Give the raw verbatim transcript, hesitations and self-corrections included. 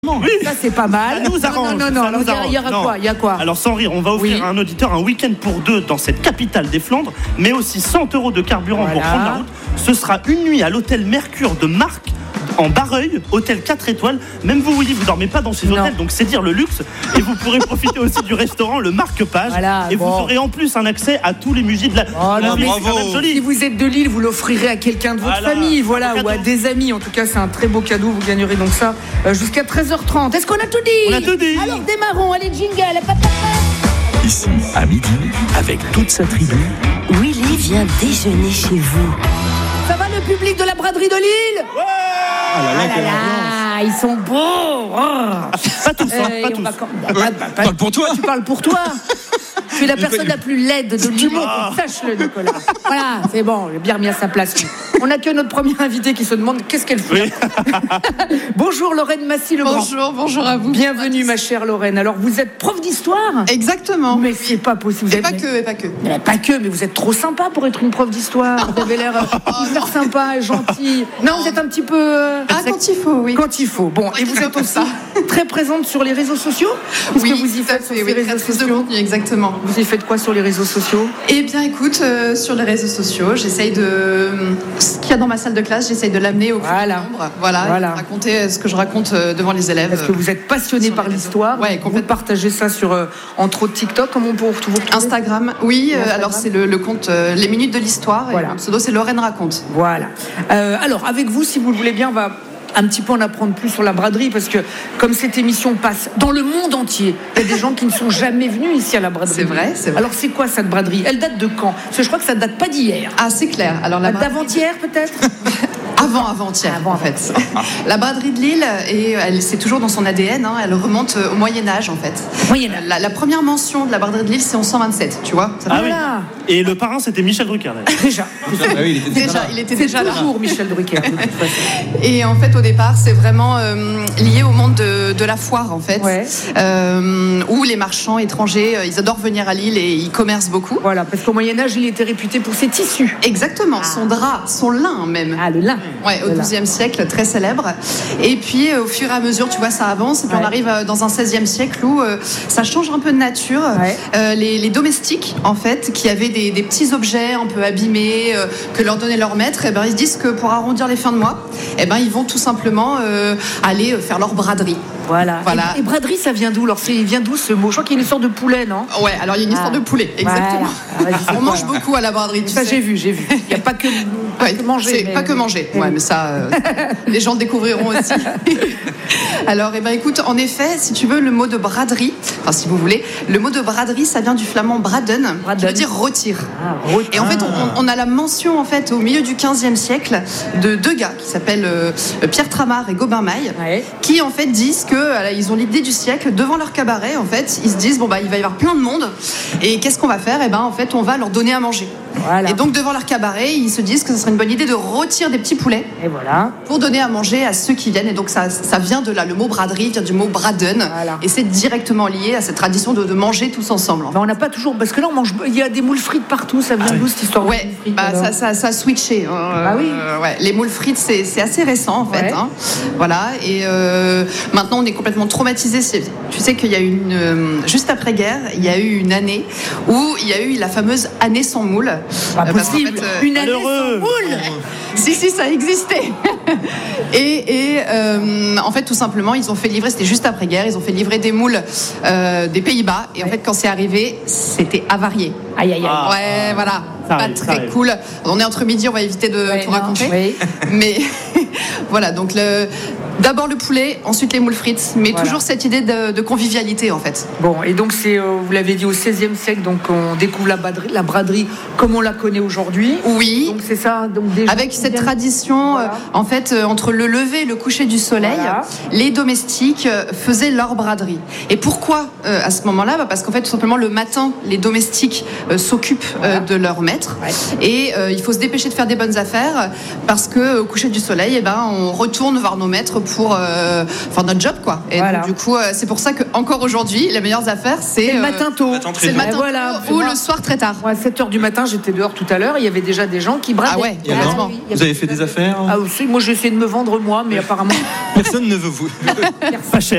Oui. Ça c'est pas mal. Ça nous arrange. Non, non, non. Il y aura quoi Il y a quoi Alors sans rire, on va offrir oui. à un auditeur un week-end pour deux dans cette capitale des Flandres, mais aussi cent euros de carburant voilà. pour prendre la route. Ce sera une nuit à l'hôtel Mercure de Marc en Barreuil, hôtel quatre étoiles. Même vous, Willy, vous dormez pas dans ces hôtels, donc c'est dire le luxe. Et vous pourrez profiter aussi du restaurant Le Marque-Page. Voilà, et bon. vous aurez en plus un accès à tous les musées de la, oh, la non, ville. C'est quand même joli. Si vous êtes de Lille, vous l'offrirez à quelqu'un de votre voilà, famille, voilà, ou à des amis. En tout cas, c'est un très beau cadeau. Vous gagnerez donc ça euh, jusqu'à treize heures trente. Est-ce qu'on a tout dit? On a tout dit. Alors démarrons. Allez, jingle. Ici, à midi, avec toute sa tribu, Willy vient déjeuner chez vous. Ça va le public de la braderie de Lille? Ouais. Ah là là, ah là, là ils sont beaux. Oh. Pas tous, hein, pas tous. Va... Bah, bah, bah, parle pour toi. Tu parles pour toi. Tu es la personne la plus laide de Lille. Ah. Sache-le, Nicolas. Voilà, c'est bon, j'ai bien remis à sa place. On accueille notre premier invité qui se demande qu'est-ce qu'elle fait. Oui. Bonjour Lorraine Massy-Legrand. Bonjour, bonjour à vous. Bienvenue ma chère Lorraine. Alors vous êtes prof d'histoire? Exactement. Mais c'est pas possible. Vous et êtes... pas que, et pas que. Mais pas que, mais vous êtes trop sympa pour être une prof d'histoire. Vous avez l'air hyper sympa et gentil. Non, vous êtes un petit peu... Ah, quand il faut, oui. Quand il faut. Bon, et vous êtes aussi très présente sur les réseaux sociaux? Oui, que vous y faites sur oui, les réseaux sociaux de contenu, exactement. Vous y faites quoi sur les réseaux sociaux? Eh bien, écoute, euh, sur les réseaux sociaux, j'essaye de... Ce qu'il y a dans ma salle de classe, j'essaye de l'amener au plus voilà. grand nombre. Voilà, voilà. raconter ce que je raconte devant les élèves. Parce que vous êtes passionné par l'histoire. Ouais, vous partagez ça sur, euh, entre autres, TikTok. Comment on peut vous retrouver? Instagram, oui. Euh, alors, c'est le, le compte euh, Les Minutes de l'Histoire. Voilà. Et mon pseudo, c'est Lorraine Raconte. Voilà. Euh, alors, avec vous, si vous le voulez bien, on va un petit peu en apprendre plus sur la braderie, parce que comme cette émission passe dans le monde entier, il y a des gens qui ne sont jamais venus ici à la braderie. C'est vrai, c'est vrai. Alors c'est quoi cette braderie? Elle date de quand? Parce que je crois que ça date pas d'hier. Ah, c'est clair. Alors la braderie... d'avant-hier peut-être. Avant, avant-hier, avant, en fait. La braderie de Lille, et elle, c'est toujours dans son A D N, hein, elle remonte au Moyen-Âge, en fait. Moyen-Âge. La, la première mention de la braderie de Lille, c'est en cent vingt-sept, tu vois. Ça ah oui. Et le parrain, c'était Michel Drucker. Déjà. Ah oui, il était déjà, déjà, il était déjà là. toujours Michel Drucker. Et en fait, au départ, c'est vraiment euh, lié au monde de, de la foire, en fait. Ouais. Euh, où les marchands étrangers, ils adorent venir à Lille et ils commercent beaucoup. Voilà, parce qu'au Moyen-Âge, il était réputé pour ses tissus. Exactement, ah. son drap, son lin même. Ah, le lin. Ouais, au douzième siècle, très célèbre. Et puis, euh, au fur et à mesure, tu vois, ça avance. Et puis, ouais. on arrive euh, dans un seizième siècle où euh, ça change un peu de nature. Ouais. Euh, les, les domestiques, en fait, qui avaient des, des petits objets un peu abîmés euh, que leur donnait leur maître, et ben, ils se disent que pour arrondir les fins de mois, et ben, ils vont tout simplement euh, aller faire leur braderie. Voilà. voilà. Et, et braderie, ça vient d'où? Alors, c'est vient d'où ce mot? Je crois qu'il y a une histoire de poulet, non? Ouais, alors il y a une histoire ah. de poulet, exactement. Voilà. Ah, on mange beaucoup à la braderie. Tu ça, sais. j'ai vu, j'ai vu. Il n'y a pas que, pas ouais, que manger. Mais... Pas que manger. Ouais, mais ça, euh, les gens le découvriront aussi. Alors, eh ben, écoute, en effet, si tu veux, le mot de braderie, enfin, si vous voulez, le mot de braderie, ça vient du flamand braden, braden. qui veut dire rôtir. Ah, rôtir. Et en fait, on, on a la mention, en fait, au milieu du quinzième siècle, de deux gars qui s'appellent euh, Pierre Tramard et Gobin Maille, ouais. qui, en fait, disent que euh, ils ont l'idée du siècle devant leur cabaret. En fait, ils se disent bon bah, il va y avoir plein de monde, et qu'est-ce qu'on va faire? Eh ben, en fait, on va leur donner à manger. Voilà. Et donc, devant leur cabaret, ils se disent que ce serait une bonne idée de rôtir des petits poulets. Et voilà. Pour donner à manger à ceux qui viennent. Et donc, ça, ça vient de là. Le mot braderie vient du mot braden. Voilà. Et c'est directement lié à cette tradition de, de manger tous ensemble. Ben, on n'a pas toujours. Parce que là, on mange. Il y a des moules frites partout. Ça vient ah, d'où cette histoire? Ouais, de frites, bah, ça, ça, ça a switché. Hein. Bah oui. Euh, ouais. Les moules frites, c'est, c'est assez récent, en fait. Ouais. Hein. Voilà. Et euh, maintenant, on est complètement traumatisés. Tu sais qu'il y a eu une. Euh, juste après-guerre, il y a eu une année où il y a eu la fameuse année sans moule. Pas euh, possible. En fait, euh, une année malheureux. sans moule. Si, si, ça existait. Et, et euh, en fait, tout simplement, ils ont fait livrer, c'était juste après-guerre, ils ont fait livrer des moules euh, des Pays-Bas. Et ouais. en fait, quand c'est arrivé, c'était avarié. Aïe, aïe, aïe. Ah. Ouais, voilà. Ça pas arrive, très cool. On est entre midi, on va éviter de ouais, tout non, raconter. Oui. Mais voilà, donc le, d'abord le poulet, ensuite les moules frites, mais voilà. toujours cette idée de, de convivialité en fait. Bon, et donc c'est, euh, vous l'avez dit, au seizième siècle, donc on découvre la braderie, la braderie comme on la connaît aujourd'hui. Oui. Donc c'est ça. Donc des avec cette viennent... tradition, voilà. euh, en fait, euh, entre le lever et le coucher du soleil, voilà. les domestiques euh, faisaient leur braderie. Et pourquoi euh, à ce moment-là? Bah, parce qu'en fait, tout simplement, le matin, les domestiques euh, s'occupent voilà. euh, de leur maître. Ouais. Et euh, il faut se dépêcher de faire des bonnes affaires parce qu'au coucher du soleil, eh ben, on retourne voir nos maîtres pour euh, faire notre job, quoi. Et Voilà. donc, du coup, euh, c'est pour ça que encore aujourd'hui, les meilleures affaires, c'est C'est le euh, matin tôt. c'est le matin Voilà. tôt ou le soir très tard. Moi, à sept heures du matin, j'étais dehors tout à l'heure. Il y avait déjà des gens qui bradaient. Ah ouais, Et alors, heureusement. oui, il y vous avait avez fait déjà des affaires? Ah, aussi, moi, j'ai essayé de me vendre moi, mais apparemment. Personne ne veut vous. Pas cher.